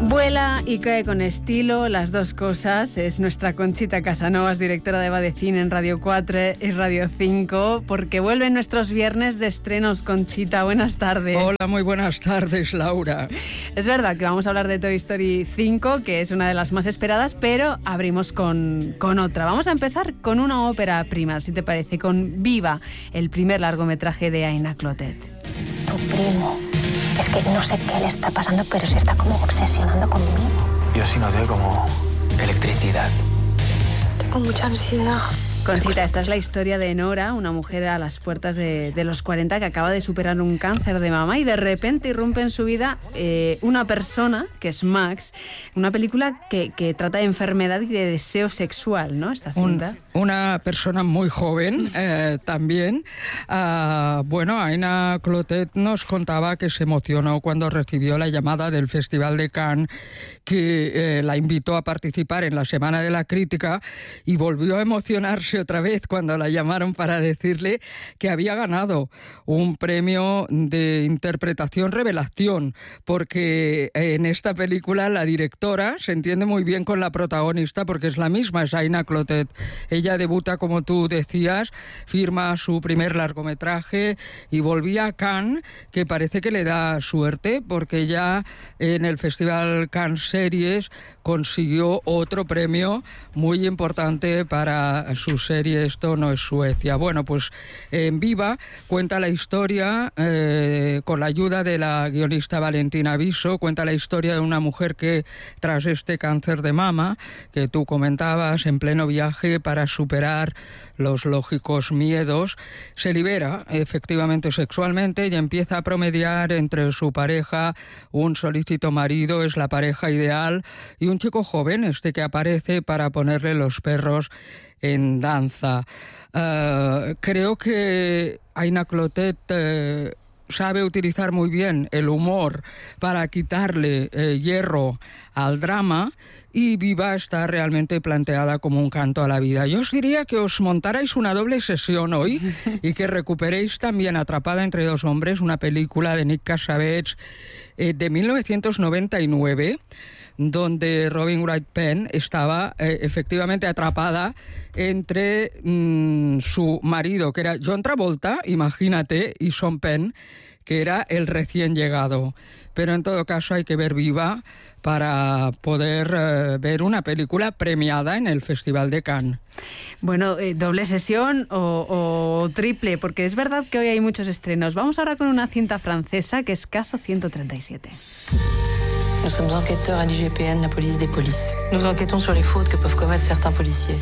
Vuela y cae con estilo, las dos cosas. Es nuestra Conchita Casanovas, directora de Va de Cine en Radio 4 y Radio 5, porque vuelven nuestros viernes de estrenos. Conchita, buenas tardes. Hola, muy buenas tardes, Laura. Es verdad que vamos a hablar de Toy Story 5, que es una de las más esperadas, pero abrimos con otra. Vamos a empezar con una ópera prima, si te parece, con Viva, el primer largometraje de Aina Clotet. Tu primo. Es que no sé qué le está pasando, pero se está como obsesionando conmigo. Yo sí noté como electricidad. Tengo mucha ansiedad. Conchita, esta es la historia de Nora, una mujer a las puertas de los 40 que acaba de superar un cáncer de mama y de repente irrumpe en su vida una persona, que es Max, una película que trata de enfermedad y de deseo sexual, ¿no? Esta cinta. Una persona muy joven también. Bueno, Aina Clotet nos contaba que se emocionó cuando recibió la llamada del Festival de Cannes, que la invitó a participar en la Semana de la Crítica, y volvió a emocionarse otra vez cuando la llamaron para decirle que había ganado un premio de interpretación revelación, porque en esta película la directora se entiende muy bien con la protagonista, porque es la misma, es Aina Clotet. Ella debuta, como tú decías, firma su primer largometraje y volvía a Cannes, que parece que le da suerte, porque ya en el Festival Cannes Series consiguió otro premio muy importante para su serie Esto no es Suecia. Bueno, pues en Viva cuenta la historia, con la ayuda de la guionista Valentina Viso, cuenta la historia de una mujer que, tras este cáncer de mama que tú comentabas, en pleno viaje para superar los lógicos miedos, se libera efectivamente sexualmente y empieza a promediar entre su pareja. Un solícito marido es la pareja ideal, y un chico joven, que aparece para ponerle los perros en danza. Creo que Aina Clotet sabe utilizar muy bien el humor para quitarle hierro al drama, y Viva está realmente planteada como un canto a la vida. Yo os diría que os montarais una doble sesión hoy y que recuperéis también Atrapada entre dos hombres, una película de Nick Cassavetes de 1999, donde Robin Wright Penn estaba efectivamente atrapada entre su marido, que era John Travolta, imagínate, y Sean Penn, que era el recién llegado. Pero en todo caso hay que ver Viva para poder ver una película premiada en el Festival de Cannes. Bueno, doble sesión o triple, porque es verdad que hoy hay muchos estrenos. Vamos ahora con una cinta francesa que es Caso 137. Nous sommes enquêteurs à l'IGPN, la police des polices. Nous enquêtons sur les fautes que peuvent commettre certains policiers.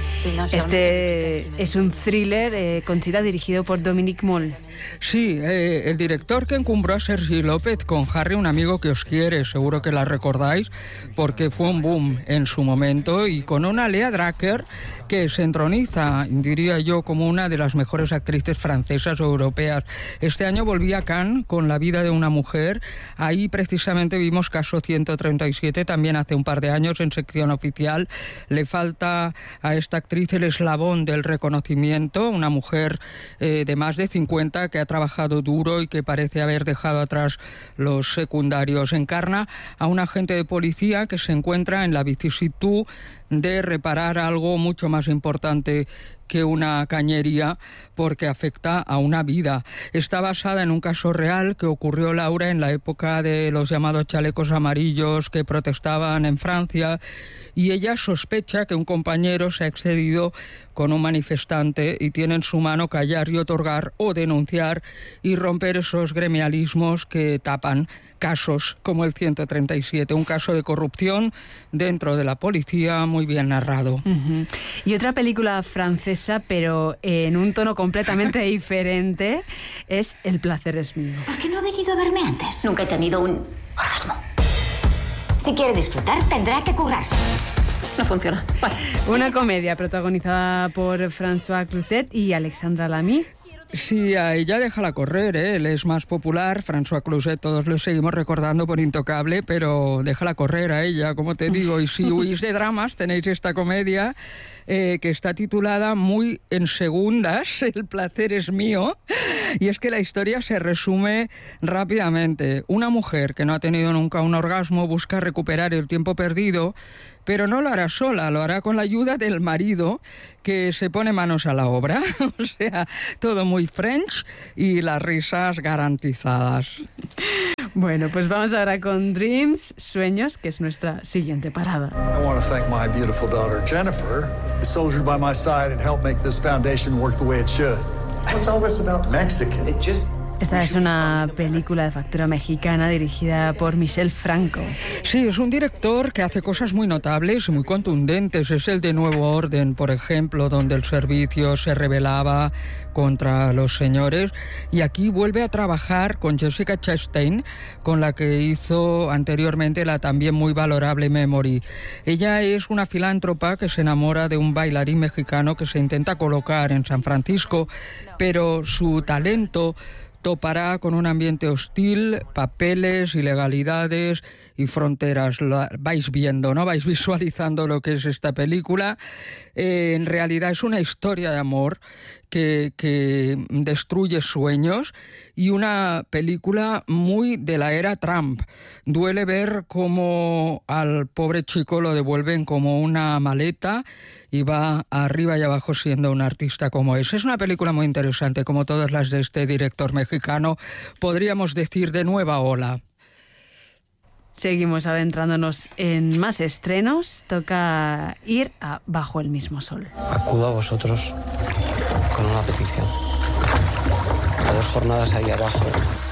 Este es un thriller, Conchita, dirigido por Dominique Moll. Sí, el director que encumbró a Sergi López con Harry, un amigo que os quiere, seguro que la recordáis, porque fue un boom en su momento, y con una Lea Drucker que se entroniza, diría yo, como una de las mejores actrices francesas o europeas. Este año volví a Cannes con La vida de una mujer. Ahí precisamente vimos Caso 137, también hace un par de años, en sección oficial. Le falta a esta actriz el eslabón del reconocimiento, una mujer de más de 50 que ha trabajado duro y que parece haber dejado atrás los secundarios. Encarna a un agente de policía que se encuentra en la vicisitud de reparar algo mucho más importante que una cañería, porque afecta a una vida. Está basada en un caso real que ocurrió, Laura, en la época de los llamados chalecos amarillos que protestaban en Francia, y ella sospecha que un compañero se ha excedido con un manifestante y tiene en su mano callar y otorgar, o denunciar y romper esos gremialismos que tapan casos como el 137, un caso de corrupción dentro de la policía muy bien narrado. Uh-huh. Y otra película francesa, pero en un tono completamente diferente, es El placer es mío. ¿Por qué no ha venido a verme antes? Nunca he tenido un orgasmo. Si quiere disfrutar, tendrá que currarse. No funciona. Vale. Una comedia protagonizada por François Cluzet y Alexandra Lamy. Sí, a ella déjala correr, ¿eh? Él es más popular, François Cluzet, todos lo seguimos recordando por Intocable, pero déjala correr a ella, como te digo. Y si huís de dramas, tenéis esta comedia que está titulada muy en segundas, El placer es mío, y es que la historia se resume rápidamente. Una mujer que no ha tenido nunca un orgasmo busca recuperar el tiempo perdido, pero no lo hará sola, lo hará con la ayuda del marido, que se pone manos a la obra. O sea, todo muy French y las risas garantizadas. Bueno, pues vamos ahora con Dreams, Sueños, que es nuestra siguiente parada. I want to thank my beautiful daughter Jennifer, who soldiered by my side and helped make this foundation work the way it should. What's all this about Mexican? It just... Esta es una película de factura mexicana dirigida por Michel Franco. Sí, es un director que hace cosas muy notables y muy contundentes. Es el de Nuevo Orden, por ejemplo, donde el servicio se rebelaba contra los señores. Y aquí vuelve a trabajar con Jessica Chastain, con la que hizo anteriormente la también muy valorable Memory. Ella es una filántropa que se enamora de un bailarín mexicano que se intenta colocar en San Francisco, pero su talento topará con un ambiente hostil, papeles, ilegalidades y fronteras. Lo vais viendo, ¿no? Vais visualizando lo que es esta película. En realidad es una historia de amor que destruye sueños y una película muy de la era Trump. Duele ver cómo al pobre chico lo devuelven como una maleta y va arriba y abajo siendo un artista como es. Es una película muy interesante, como todas las de este director mexicano, podríamos decir de nueva ola. Seguimos adentrándonos en más estrenos. Toca ir a Bajo el mismo sol. Acudo a vosotros con una petición. A 2 jornadas ahí abajo.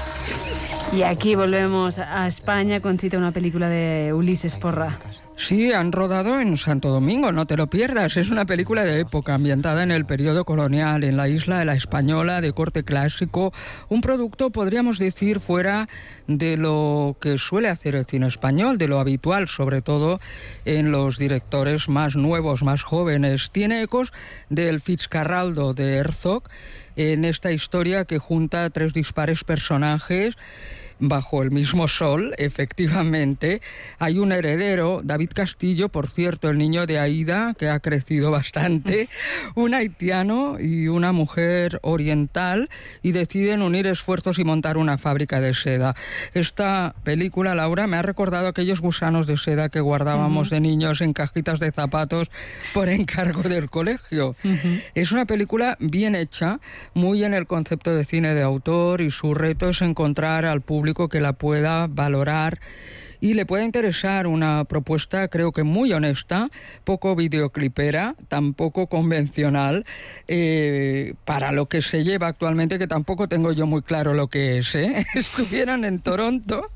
Y aquí volvemos a España con cita una película de Ulises Porra. Sí, han rodado en Santo Domingo, no te lo pierdas. Es una película de época ambientada en el periodo colonial, en la isla de la Española, de corte clásico. Un producto, podríamos decir, fuera de lo que suele hacer el cine español, de lo habitual, sobre todo en los directores más nuevos, más jóvenes. Tiene ecos del Fitzcarraldo de Herzog en esta historia que junta 3 dispares personajes bajo el mismo sol. Efectivamente, hay un heredero, David Castillo, por cierto, el niño de Aida, que ha crecido bastante, un haitiano y una mujer oriental, y deciden unir esfuerzos y montar una fábrica de seda. Esta película, Laura, me ha recordado aquellos gusanos de seda que guardábamos de niños en cajitas de zapatos por encargo del colegio. Es una película bien hecha, muy en el concepto de cine de autor, y su reto es encontrar al público que la pueda valorar y le pueda interesar. Una propuesta, creo que muy honesta, poco videoclipera, tampoco convencional, para lo que se lleva actualmente, que tampoco tengo yo muy claro lo que es, ¿eh? Estuvieron en Toronto.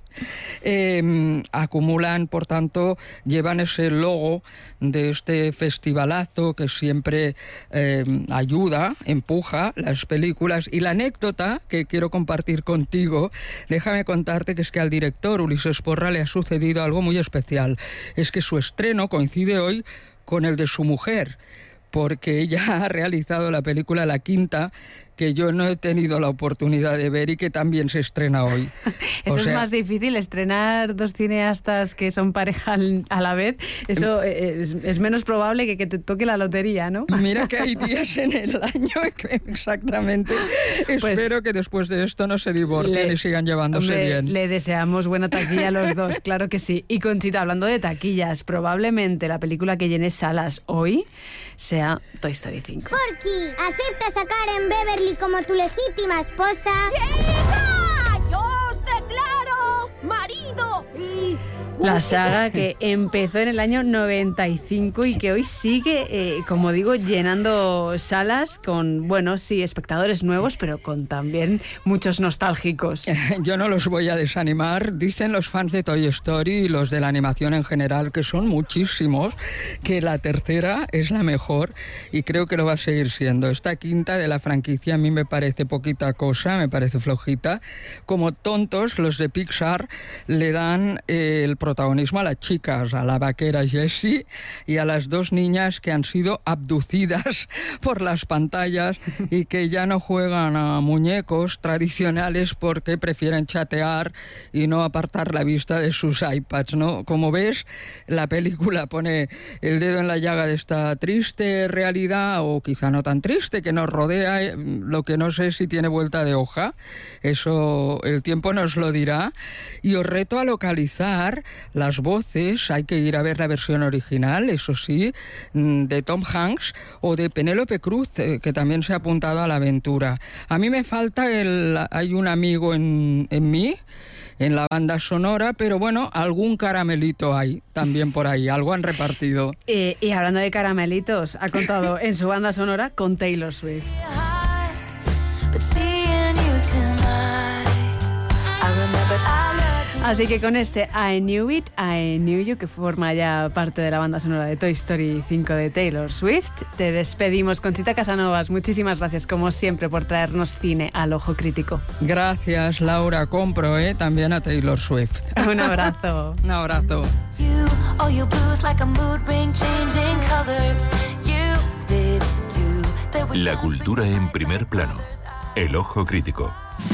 Acumulan, por tanto, llevan ese logo de este festivalazo que siempre ayuda, empuja las películas. Y la anécdota que quiero compartir contigo, déjame contarte que es que al director Ulises Porra le ha sucedido algo muy especial. Es que su estreno coincide hoy con el de su mujer, porque ella ha realizado la película La Quinta, que yo no he tenido la oportunidad de ver y que también se estrena hoy. Eso es más difícil, estrenar 2 cineastas que son pareja a la vez. Eso es menos probable que te toque la lotería, ¿no? Mira que hay días en el año que exactamente. Pues, espero que después de esto no se divorcien y sigan llevándose bien. Le deseamos buena taquilla a los dos, claro que sí. Y Conchita, hablando de taquillas, probablemente la película que llene salas hoy sea Toy Story 5. Forky, ¿aceptas a Karen Beverly como tu legítima esposa? ¡Hija! ¡Yo os declaro marido y... La saga que empezó en el año 95 y que hoy sigue, como digo, llenando salas con, bueno, sí, espectadores nuevos, pero con también muchos nostálgicos. Yo no los voy a desanimar. Dicen los fans de Toy Story y los de la animación en general, que son muchísimos, que la tercera es la mejor y creo que lo va a seguir siendo. Esta quinta de la franquicia a mí me parece poquita cosa, me parece flojita. Como tontos, los de Pixar le dan el protagonismo a las chicas, a la vaquera Jessie y a las 2 niñas que han sido abducidas por las pantallas y que ya no juegan a muñecos tradicionales porque prefieren chatear y no apartar la vista de sus iPads, ¿no? Como ves, la película pone el dedo en la llaga de esta triste realidad, o quizá no tan triste, que nos rodea, lo que no sé si tiene vuelta de hoja, eso el tiempo nos lo dirá, y os reto a localizar las voces. Hay que ir a ver la versión original, eso sí, de Tom Hanks o de Penélope Cruz, que también se ha apuntado a la aventura. A mí me falta hay un amigo en mí, en la banda sonora, pero bueno, algún caramelito hay también por ahí, algo han repartido. Y hablando de caramelitos, ha contado en su banda sonora con Taylor Swift. Así que con este I Knew It, I Knew You, que forma ya parte de la banda sonora de Toy Story 5 de Taylor Swift, te despedimos. Conchita Casanovas, muchísimas gracias como siempre por traernos cine al ojo crítico. Gracias, Laura, compro también a Taylor Swift. Un abrazo. Un abrazo. La cultura en primer plano. El ojo crítico.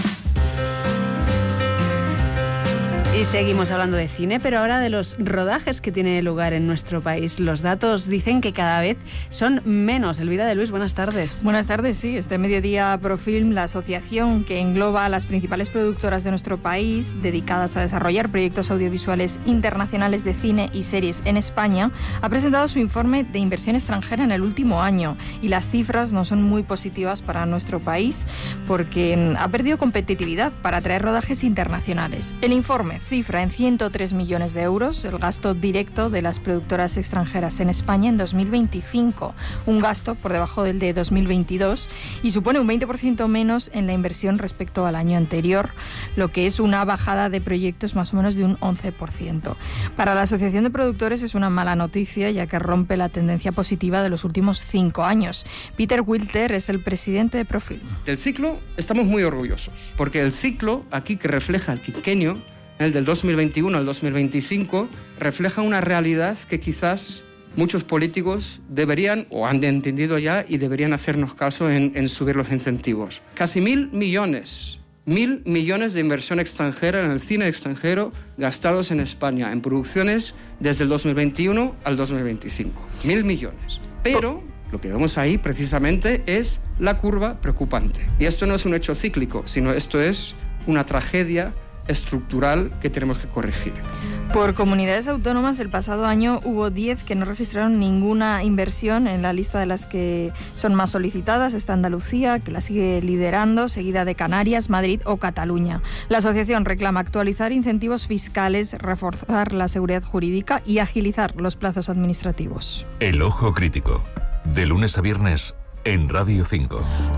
Y seguimos hablando de cine, pero ahora de los rodajes que tiene lugar en nuestro país. Los datos dicen que cada vez son menos. Elvira de Luis, buenas tardes. Buenas tardes, sí. Este mediodía Profilm, la asociación que engloba a las principales productoras de nuestro país dedicadas a desarrollar proyectos audiovisuales internacionales de cine y series en España, ha presentado su informe de inversión extranjera en el último año. Y las cifras no son muy positivas para nuestro país porque ha perdido competitividad para atraer rodajes internacionales. El informe cifra en 103 millones de euros el gasto directo de las productoras extranjeras en España en 2025, un gasto por debajo del de 2022 y supone un 20% menos en la inversión respecto al año anterior, lo que es una bajada de proyectos más o menos de un 11%. Para la Asociación de Productores es una mala noticia, ya que rompe la tendencia positiva de los últimos 5 años. Peter Wilter es el presidente de Profilm. Del ciclo estamos muy orgullosos, porque el ciclo aquí que refleja el quinquenio, el del 2021 al 2025, refleja una realidad que quizás muchos políticos deberían, o han entendido ya, y deberían hacernos caso en subir los incentivos. Casi 1.000 millones de inversión extranjera en el cine extranjero gastados en España, en producciones desde el 2021 al 2025. 1.000 millones. Pero lo que vemos ahí precisamente es la curva preocupante. Y esto no es un hecho cíclico, sino esto es una tragedia estructural que tenemos que corregir. Por comunidades autónomas, el pasado año hubo 10 que no registraron ninguna inversión. En la lista de las que son más solicitadas está Andalucía, que la sigue liderando, seguida de Canarias, Madrid o Cataluña. La asociación reclama actualizar incentivos fiscales, reforzar la seguridad jurídica y agilizar los plazos administrativos. El ojo crítico, de lunes a viernes en Radio 5.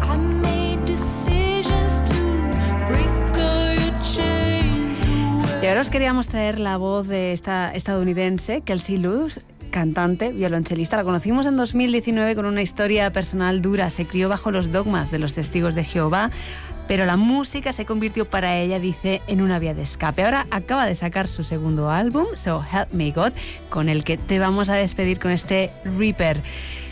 Y ahora os queríamos traer la voz de esta estadounidense, Kelsey Luz, cantante, violonchelista. La conocimos en 2019 con una historia personal dura. Se crió bajo los dogmas de los testigos de Jehová, pero la música se convirtió para ella, dice, en una vía de escape. Ahora acaba de sacar su segundo álbum, So Help Me God, con el que te vamos a despedir con este Reaper.